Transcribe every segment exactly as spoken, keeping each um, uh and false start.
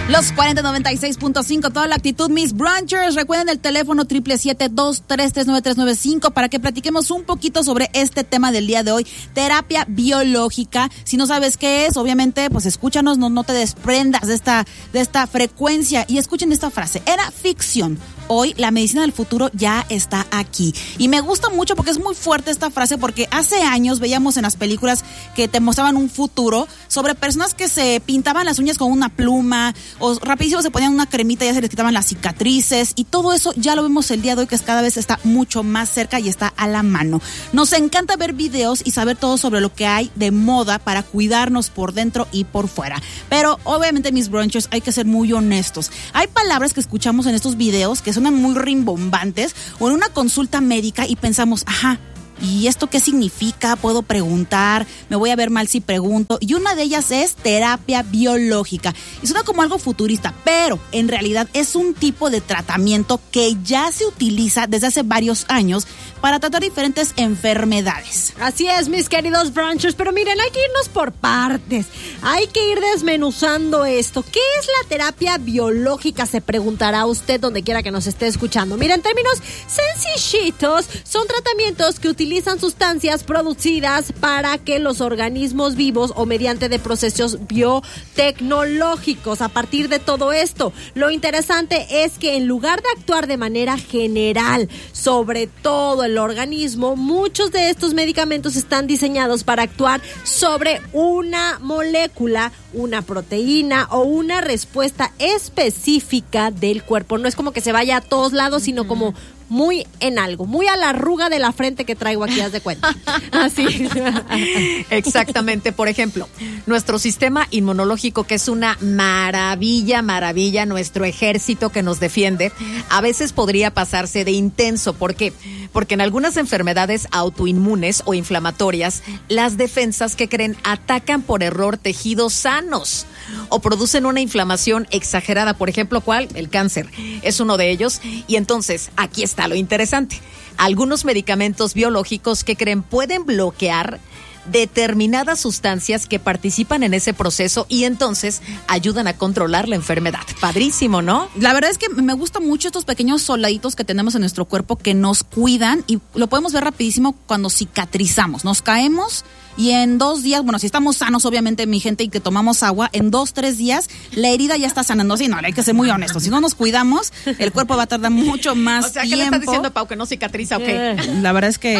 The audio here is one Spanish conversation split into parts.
Los cuarenta noventa y seis punto cinco, toda la actitud, mis brunchers. Recuerden el teléfono siete siete siete, dos tres tres, nueve tres nueve cinco para que platiquemos un poquito sobre este tema del día de hoy, terapia biológica. Si no sabes qué es, obviamente, pues escúchanos, no, no te desprendas de esta, de esta frecuencia y escuchen esta frase. Era ficción. Hoy la medicina del futuro ya está aquí. Y me gusta mucho porque es muy fuerte esta frase, porque hace años veíamos en las películas que te mostraban un futuro sobre personas que se pintaban las uñas con una pluma o rapidísimo se ponían una cremita y ya se les quitaban las cicatrices, y todo eso ya lo vemos el día de hoy, que es cada vez está mucho más cerca y está a la mano. Nos encanta ver videos y saber todo sobre lo que hay de moda para cuidarnos por dentro y por fuera. Pero obviamente, mis brunchers, hay que ser muy honestos. Hay palabras que escuchamos en estos videos que suenan muy rimbombantes o en una consulta médica y pensamos, ajá, ¿y esto qué significa? ¿Puedo preguntar? ¿Me voy a ver mal si pregunto? Y una de ellas es terapia biológica. Y suena como algo futurista, pero en realidad es un tipo de tratamiento que ya se utiliza desde hace varios años para tratar diferentes enfermedades. Así es, mis queridos brunchers, pero miren, hay que irnos por partes. Hay que ir desmenuzando esto. ¿Qué es la terapia biológica? Se preguntará usted donde quiera que nos esté escuchando. Miren, en términos sencillitos, son tratamientos que utilizan utilizan sustancias producidas para que los organismos vivos o mediante de procesos biotecnológicos. A partir de todo esto, lo interesante es que en lugar de actuar de manera general sobre todo el organismo, muchos de estos medicamentos están diseñados para actuar sobre una molécula, una proteína o una respuesta específica del cuerpo. No es como que se vaya a todos lados, sino como muy en algo, muy a la arruga de la frente que traigo aquí, haz de cuenta. Así. Exactamente. Por ejemplo, nuestro sistema inmunológico, que es una maravilla, maravilla, nuestro ejército que nos defiende, a veces podría pasarse de intenso. ¿Por qué? Porque en algunas enfermedades autoinmunes o inflamatorias, las defensas, que creen, atacan por error tejidos sanos o producen una inflamación exagerada. Por ejemplo, ¿cuál? El cáncer es uno de ellos. Y entonces, aquí está lo interesante. Algunos medicamentos biológicos, que creen, pueden bloquear determinadas sustancias que participan en ese proceso y entonces ayudan a controlar la enfermedad. Padrísimo, ¿no? La verdad es que me gustan mucho estos pequeños soldaditos que tenemos en nuestro cuerpo que nos cuidan, y lo podemos ver rapidísimo cuando cicatrizamos. Nos caemos y en dos días, bueno, si estamos sanos, obviamente, mi gente, y que tomamos agua, en dos, tres días, la herida ya está sanando. Sí, no, hay que ser muy honestos. Si no nos cuidamos, el cuerpo va a tardar mucho más tiempo. O sea, ¿qué le estás diciendo, Pau, que no cicatriza o qué? La verdad es que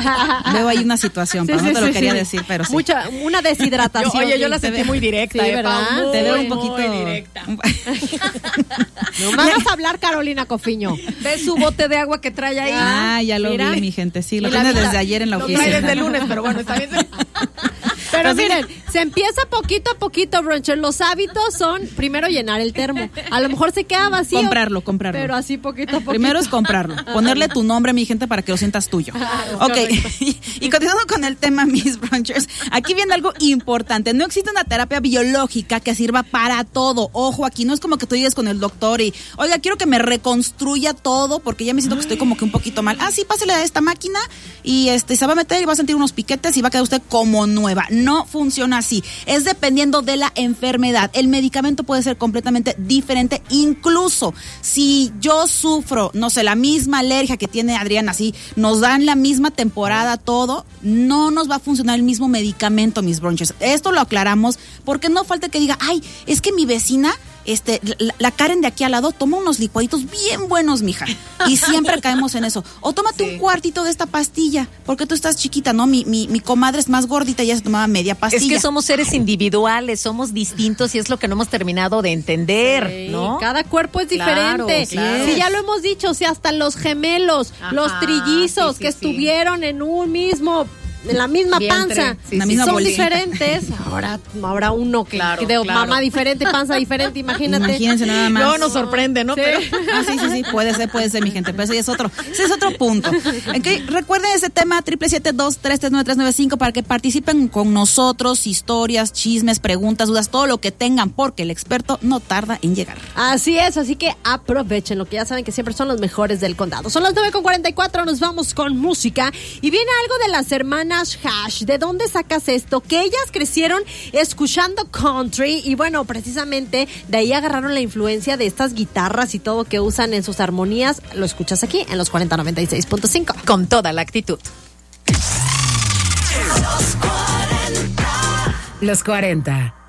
veo ahí una situación, pero sí, no te sí, lo sí, quería sí. decir, pero sí. Mucha, una deshidratación. Yo, oye, yo la sentí veo, muy directa, sí, ¿eh, ¿verdad? Pau? Te veo un poquito muy directa. No me hagas hablar, Carolina Cofiño. ¿Ves su bote de agua que trae ahí? Ah, ya lo Mira. vi, mi gente. Sí, lo tiene desde ayer en la oficina. Lo trae desde el lunes, pero bueno, está bien. Pero Así miren, se empieza poquito a poquito, bruncher. Los hábitos son primero llenar el termo. A lo mejor se queda vacío. Comprarlo, comprarlo. Pero así poquito a poquito. Primero es comprarlo. Ponerle tu nombre, mi gente, para que lo sientas tuyo. Claro, ok. Y, y continuando con el tema, mis brunchers, aquí viene algo importante. No existe una terapia biológica que sirva para todo. Ojo, aquí no es como que tú llegues con el doctor y, oiga, quiero que me reconstruya todo porque ya me siento que estoy como que un poquito mal. Ah, sí, pásele a esta máquina y este se va a meter y va a sentir unos piquetes y va a quedar usted como nueva. No funciona así. Es dependiendo de la enfermedad. El medicamento puede ser completamente diferente. Incluso si yo sufro, no sé, la misma alergia que tiene Adriana, así nos dan la misma temporada, todo, no nos va a funcionar el mismo medicamento, mis brunchers. Esto lo aclaramos porque no falta que diga, ay, es que mi vecina, este, la, la Karen de aquí al lado toma unos licuaditos bien buenos, mija. Y siempre caemos en eso. O tómate sí. un cuartito de esta pastilla, porque tú estás chiquita, ¿no? Mi, mi, mi comadre es más gordita y ella se tomaba media pastilla. Es que somos seres individuales, somos distintos y es lo que no hemos terminado de entender, sí, ¿no? Cada cuerpo es diferente. Claro, claro. Sí, ya lo hemos dicho, o sea, hasta los gemelos, Ajá, los trillizos sí, sí, que sí. estuvieron en un mismo... en la misma Vientre, panza, sí, sí, sí, son bolita. diferentes. Ahora habrá uno que, claro, que de claro. mamá diferente, panza diferente, imagínate. Imagínense nada más. No nos sorprende, ¿no? Sí. Pero... Ah, sí, sí, sí, puede ser, puede ser, mi gente, pero ese es otro, ese es otro punto. Okay, recuerden ese tema, siete siete siete, dos tres tres, nueve tres nueve cinco, para que participen con nosotros, historias, chismes, preguntas, dudas, todo lo que tengan, porque el experto no tarda en llegar. Así es, así que aprovechen lo que ya saben que siempre son los mejores del condado. Son las nueve con cuarenta y cuatro, nos vamos con música y viene algo de las hermanas Nash Hash. ¿De dónde sacas esto? Que ellas crecieron escuchando country y bueno, precisamente de ahí agarraron la influencia de estas guitarras y todo que usan en sus armonías. Lo escuchas aquí en los cuarenta noventa y seis punto cinco. Con toda la actitud. Los cuarenta.